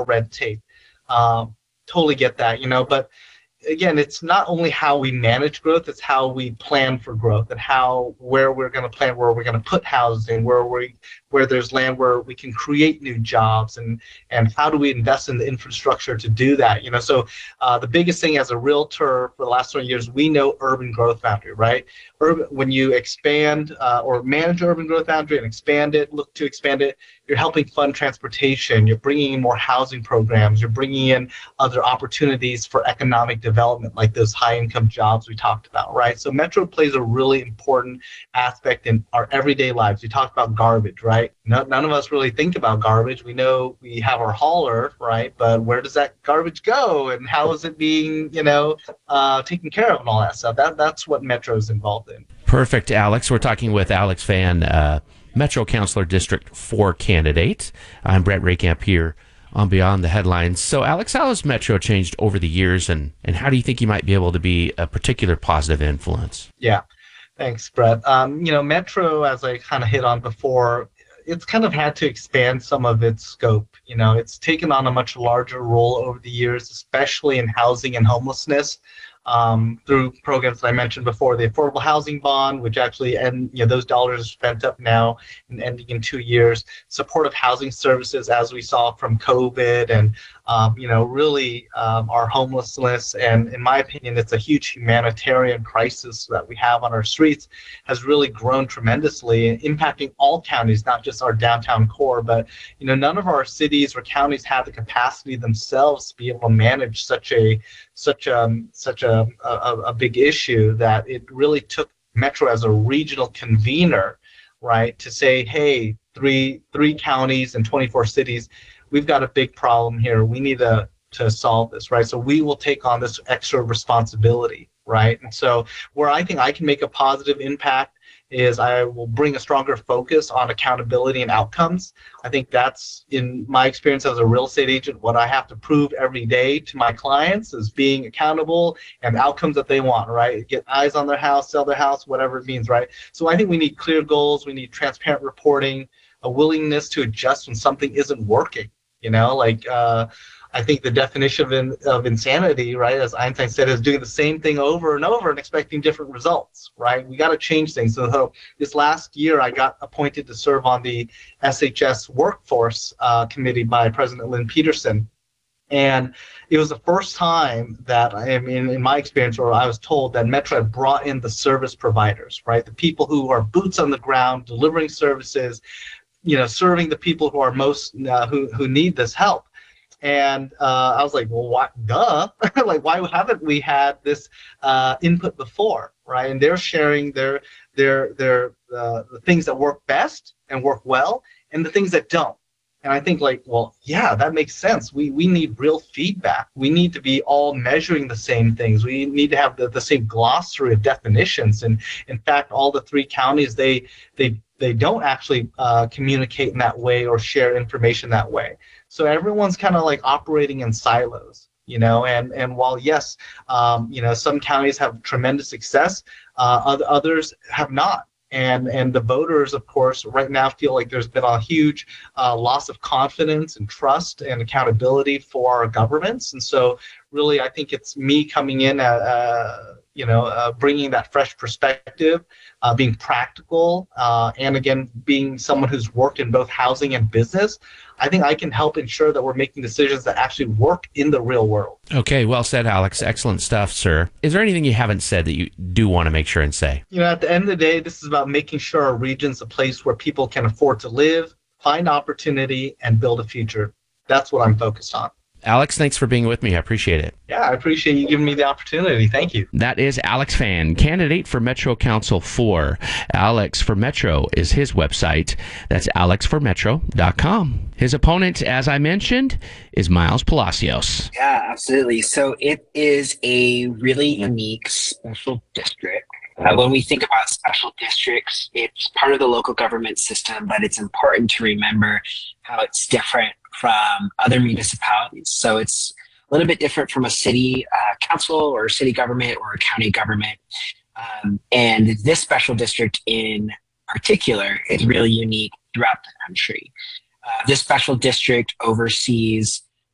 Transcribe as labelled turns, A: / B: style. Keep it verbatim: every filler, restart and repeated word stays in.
A: red tape. Um, totally get that, you know, but again, it's not only how we manage growth, it's how we plan for growth and how, where we're going to plan, where we're going to put housing, where we, where there's land where we can create new jobs, and, and how do we invest in the infrastructure to do that? You know, so uh, the biggest thing as a realtor for the last twenty years, we know urban growth boundary, right? Urban, when you expand uh, or manage urban growth boundary and expand it, look to expand it, you're helping fund transportation, you're bringing in more housing programs, you're bringing in other opportunities for economic development, like those high-income jobs we talked about, right? So Metro plays a really important aspect in our everyday lives. We talked about garbage, right? No, none of us really think about garbage. We know we have our hauler, right? But where does that garbage go, and how is it being, you know, uh, taken care of, and all that stuff? That that's what Metro is involved in.
B: Perfect, Alex. We're talking with Alex Fan, uh, Metro Councilor District four candidate. I'm Brett Raykamp here on Beyond the Headlines. So, Alex, how has Metro changed over the years, and, and how do you think you might be able to be a particular positive influence?
A: Yeah, thanks, Brett. Um, you know, Metro, as I kind of hit on before, it's kind of had to expand some of its scope. You know, it's taken on a much larger role over the years, especially in housing and homelessness. Um, through programs that I mentioned before, the Affordable Housing Bond, which actually, and you know, those dollars are spent up now and ending in two years. Supportive housing services, as we saw from COVID, and um, you know, really um, our homelessness, and in my opinion, it's a huge humanitarian crisis that we have on our streets, has really grown tremendously, impacting all counties, not just our downtown core. But you know, none of our cities or counties have the capacity themselves to be able to manage such a such a such a, a, a big issue, that it really took Metro as a regional convener, right, to say, hey, three three counties and twenty-four cities, we've got a big problem here. We need to to solve this, right? So we will take on this extra responsibility, right? And so where I think I can make a positive impact is I will bring a stronger focus on accountability and outcomes. I think that's, in my experience as a real estate agent, what I have to prove every day to my clients is being accountable and outcomes that they want, right? Get eyes on their house, sell their house, whatever it means, right? So I think we need clear goals, we need transparent reporting, a willingness to adjust when something isn't working, you know, like, uh, I think the definition of, in, of insanity, right, as Einstein said, is doing the same thing over and over and expecting different results, right? We got to change things. So, so this last year, I got appointed to serve on the S H S Workforce uh, Committee by President Lynn Peterson. And it was the first time that, I mean, in my experience, where I was told that Metro had brought in the service providers, right? The people who are boots on the ground, delivering services, you know, serving the people who are most, uh, who, who need this help. And uh, I was like, well, what? Duh. Like, why haven't we had this uh, input before, right? And they're sharing their their their uh, the things that work best and work well, and the things that don't. And I think, like, well, yeah, that makes sense. We we need real feedback. We need to be all measuring the same things. We need to have the, the same glossary of definitions. And in fact, all the three counties, they they they don't actually uh, communicate in that way or share information that way. So everyone's kind of like operating in silos, you know, and, and while, yes, um, you know, some counties have tremendous success, uh, other, others have not. And and the voters, of course, right now feel like there's been a huge uh, loss of confidence and trust and accountability for our governments. And so really, I think it's me coming in, at, uh, you know, uh, bringing that fresh perspective, uh, being practical, uh, and again, being someone who's worked in both housing and business. I think I can help ensure that we're making decisions that actually work in the real world.
B: Okay, well said, Alex. Excellent stuff, sir. Is there anything you haven't said that you do want to make sure and say?
A: You know, at the end of the day, this is about making sure our region's a place where people can afford to live, find opportunity, and build a future. That's what I'm focused on.
B: Alex, thanks for being with me. I appreciate it.
A: Yeah, I appreciate you giving me the opportunity. Thank you.
B: That is Alex Fan, candidate for Metro Council four. Alex for Metro is his website. That's alex for metro dot com. His opponent, as I mentioned, is Miles Palacios.
C: Yeah, absolutely. So it is a really unique special district. Uh, when we think about special districts, it's part of the local government system, but it's important to remember how it's different from other municipalities. So it's a little bit different from a city uh, council or city government or a county government. Um, and this special district in particular is really unique throughout the country. Uh, this special district oversees